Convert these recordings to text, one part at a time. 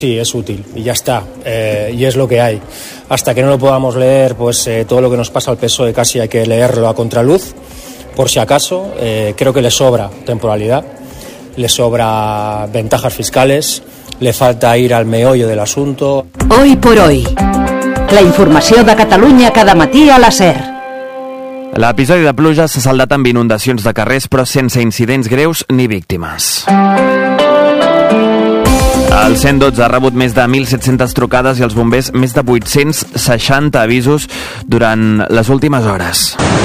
Sí, es útil y ya está, y es lo que hay. Hasta que no lo podamos leer, pues todo lo que nos pasa al PSOE casi hay que leerlo a contraluz, por si acaso. Creo que le sobra temporalidad, le sobra ventajas fiscales, le falta ir al meollo del asunto. Hoy por hoy, la informació de Catalunya cada matí a la SER. L'episodi de pluja s'ha saldat amb inundacions de carrers, però sense incidents greus ni víctimes. El 112 ha rebut més de 1.700 trucades i els bombers més de 860 avisos durant les últimes hores.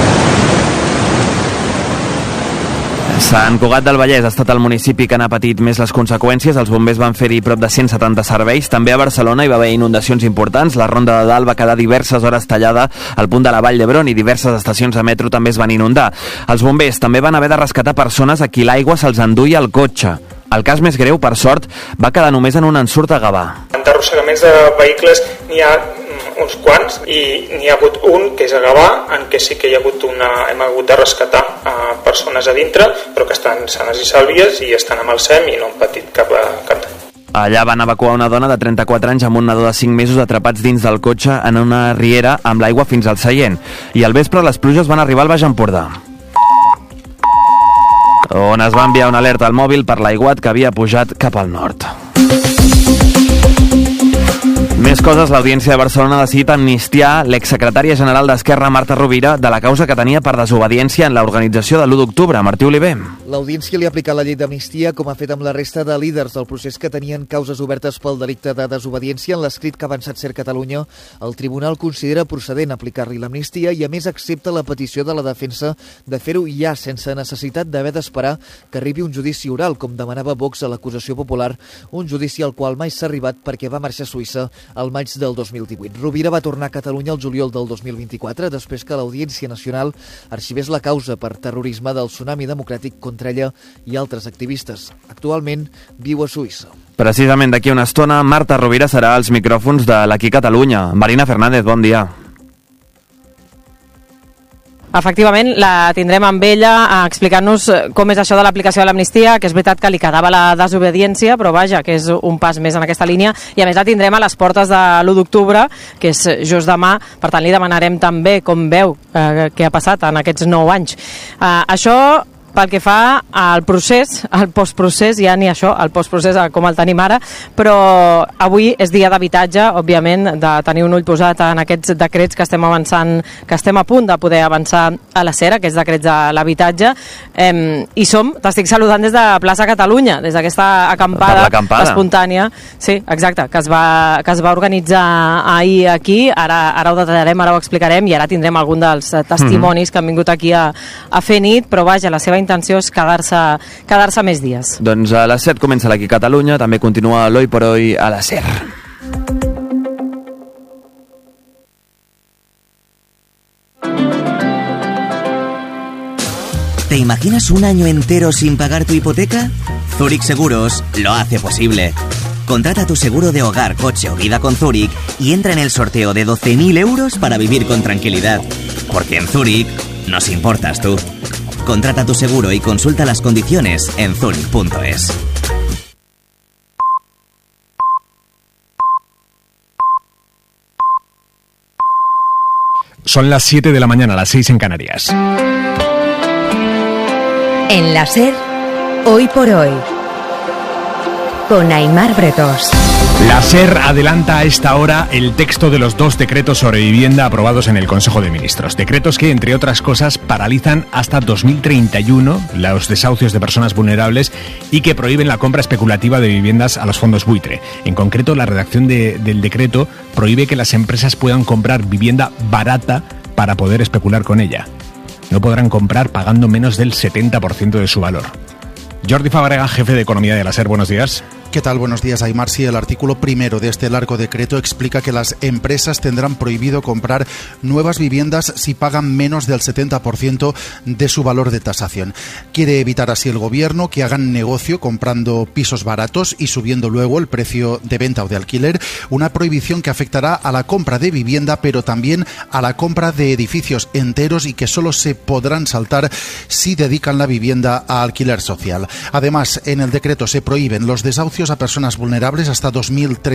Sant Cugat del Vallès ha estat el municipi que n'ha patit més les conseqüències. Els bombers van fer-hi prop de 170 serveis. També a Barcelona hi va haver inundacions importants. La Ronda de Dalt va quedar diverses hores tallada al punt de la Vall d'Hebron i diverses estacions de metro també es van inundar. Els bombers també van haver de rescatar persones a qui l'aigua se'ls enduia el cotxe. El cas més greu, per sort, va quedar només en un ensurt a Gavà. D'arrossegaments de vehicles n'hi ha uns quants i n'hi ha hagut un, que és a Gavà, en què sí que hem hagut de rescatar persones a dintre, però que estan sanes i sàlvies i estan amb el SEM i no han patit cap dany. Allà van evacuar una dona de 34 anys amb un nadó de 5 mesos atrapats dins del cotxe en una riera amb l'aigua fins al seient. I al vespre les pluges van arribar al Baix Empordà, on es va enviar una alerta al mòbil per l'aiguat que havia pujat cap al nord. Més coses, l'Audiència de Barcelona ha decidit amnistiar l'exsecretària general d'Esquerra, Marta Rovira, de la causa que tenia per desobediència en l'organització de l'1 d'octubre. Martí Oliver. L'Audiència li ha aplicat la llei d'amnistia, com ha fet amb la resta de líders del procés que tenien causes obertes pel delicte de desobediència. En l'escrit que ha avançat SER Catalunya, el tribunal considera procedent aplicar-li l'amnistia i, a més, accepta la petició de la defensa de fer-ho ja, sense necessitat d'haver d'esperar que arribi un judici oral, com demanava Vox a l'acusació popular, un judici al qual mai s'ha arribat perquè va marxar a Suïssa al maig del 2018. Rovira va tornar a Catalunya el juliol del 2024, després que l'Audiència Nacional arxivés la causa per terrorisme del Tsunami Democràtic contra ella i altres activistes. Actualment viu a Suïssa. Precisament d'aquí una estona, Marta Rovira serà als micròfons de l'Aquí Catalunya. Marina Fernández, bon dia. Efectivament, la tindrem amb ella explicant-nos com és això de l'aplicació de l'amnistia, que és veritat que li quedava la desobediència, però vaja, que és un pas més en aquesta línia, i a més la tindrem a les portes de l'1 d'octubre, que és just demà, per tant li demanarem també com veu què ha passat en aquests 9 anys. Això pel que fa al procés, al postprocés, ja ni això, el postprocés com el tenim ara, però avui és dia d'habitatge, òbviament, de tenir un ull posat en aquests decrets que estem avançant, que estem a punt de poder avançar a la SER, aquests decrets de l'habitatge, i t'estic saludant des de Plaça Catalunya, des d'aquesta acampada espontània, sí, exacte, que es va organitzar ahir aquí, ara ho detallarem, ara ho explicarem, i ara tindrem algun dels testimonis que han vingut aquí a fer nit, però vaja, la seva intenció és quedar-se més dies. Doncs a les 7 comença l'Aquí Catalunya, també continua l'Hoy por Hoy a la SER. ¿Te imaginas un año entero sin pagar tu hipoteca? Zurich Seguros lo hace posible. Contrata tu seguro de hogar, coche o vida con Zurich y entra en el sorteo de 12.000 euros para vivir con tranquilidad. Porque en Zurich nos importas tú. Contrata tu seguro y consulta las condiciones en zurich.es. Son las 7 de la mañana, las 6 en Canarias. En la SER, Hoy por Hoy, con Aimar Bretós. La SER adelanta a esta hora el texto de los 2 decretos sobre vivienda aprobados en el Consejo de Ministros. Decretos que, entre otras cosas, paralizan hasta 2031 los desahucios de personas vulnerables y que prohíben la compra especulativa de viviendas a los fondos buitre. En concreto, la redacción del decreto prohíbe que las empresas puedan comprar vivienda barata para poder especular con ella. No podrán comprar pagando menos del 70% de su valor. Jordi Fàbrega, jefe de Economía de la SER, buenos días. ¿Qué tal? Buenos días, Aimar. Sí, el artículo primero de este largo decreto explica que las empresas tendrán prohibido comprar nuevas viviendas si pagan menos del 70% de su valor de tasación. Quiere evitar así el gobierno que hagan negocio comprando pisos baratos y subiendo luego el precio de venta o de alquiler, una prohibición que afectará a la compra de vivienda, pero también a la compra de edificios enteros y que solo se podrán saltar si dedican la vivienda a alquiler social. Además, en el decreto se prohíben los desahucios desahucios a personas vulnerables hasta 2030.